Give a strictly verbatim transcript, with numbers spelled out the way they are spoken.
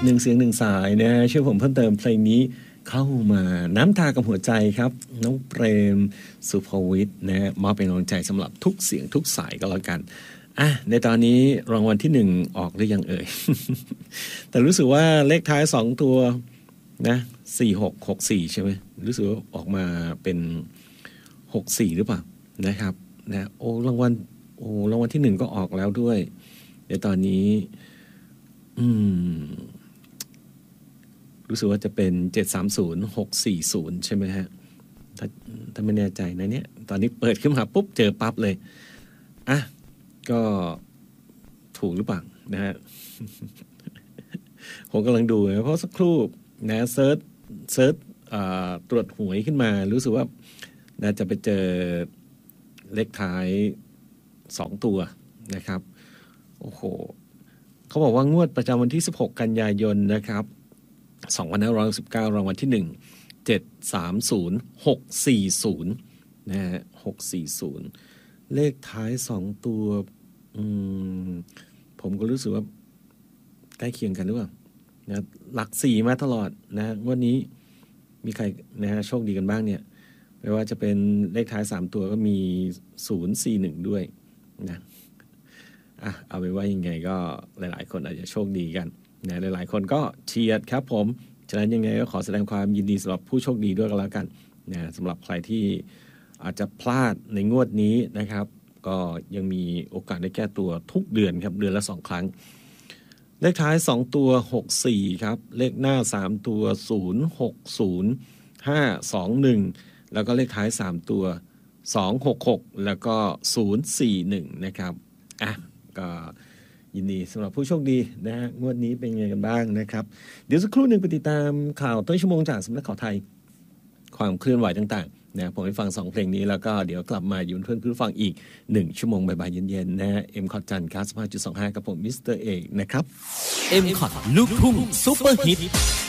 หนึ่งเสียงหนึ่งสายนะช่วยผมเพิ่มเติมเพลงนี้เข้ามาน้ำตากับหัวใจครับน้องเปรมสุภวิทย์นะมอบเป็นกำลังใจสำหรับทุกเสียงทุกสายก็แล้วกันอ่ะในตอนนี้รางวัลที่หนึ่งออกหรือยังเอ่ย แต่รู้สึกว่าเลขท้ายสองตัวนะสี่หกหกสี่ใช่ไหมรู้สึกว่าออกมาเป็นหกสี่หรือเปล่านะครับนะโอ้รางวัลโอ้รางวัลที่หนึ่งก็ออกแล้วด้วยในตอนนี้อืมรู้สึกว่าจะเป็นเจ็ดสามศูนย์ หกสี่ศูนย์ใช่ไหมฮะถ้าถ้าไม่แน่ใจนะเนี่ยตอนนี้เปิดขึ้นมาปุ๊บเจอปั๊บเลยอ่ะก็ถูกหรือเปล่านะฮะ ผมกำลังดูนะเพราะสักครู่นะเซิร์ชเซิร์ชตรวจหวยขึ้นมารู้สึกว่าน่าจะไปเจอเลขท้ายสองตัวนะครับโอ้โหเขาบอกว่างวดประจำวันที่สิบหกกันยายนนะครับสองพันห้าร้อยหกสิบเก้ารางวัลที่หนึ่ง เจ็ดสามศูนย์ หกสี่ศูนย์นะฮะหกสี่ศูนย์เลขท้ายสองตัวอืมผมก็รู้สึกว่าใกล้เคียงกันหรือเปล่านะหลักสี่มาตลอดนะงวดนี้มีใครนะฮะโชคดีกันบ้างเนี่ยไม่ว่าจะเป็นเลขท้ายสามตัวก็มีศูนย์ สี่ หนึ่งด้วยนะอ่ะเอาไปว่ายังไงก็หลายๆคนอาจจะโชคดีกันนะหลายๆคนก็เชียร์ครับผมฉะนั้นยังไงก็ขอแสดงความยินดีสำหรับผู้โชคดีด้วยกันแล้วกันนะสำหรับใครที่อาจจะพลาดในงวดนี้นะครับก็ยังมีโอกาสได้แก้ตัวทุกเดือนครับเดือนละสองครั้งเลขท้ายสองตัวหกสี่ครับเลขหน้าสามตัวศูนย์ หก ศูนย์ ห้า สอง หนึ่งแล้วก็เลขท้ายสามตัวสอง หก หกแล้วก็ศูนย์ สี่ หนึ่งนะครับอ่ะก็ยินดีสำหรับผู้โชคดีนะฮะงวดนี้เป็นไงกันบ้างนะครับเดี๋ยวสักครู่หนึ่งไปติดตามข่าวต้นชั่วโมงจากสำนักข่าวไทยความเคลื่อนไหวต่างๆนะผมไปฟังสองเพลงนี้แล้วก็เดี๋ยวกลับมาอยู่เพื่อนผู้ฟังอีกหนึ่งชั่วโมงบ่ายๆเย็นๆนะเอ็มคอร์ดจันทร์ เก้าสิบห้าจุดสองห้า กับผมมิสเตอร์เอกนะครับเอ็มคอร์ดลูกทุ่งซุปเปอร์ฮิต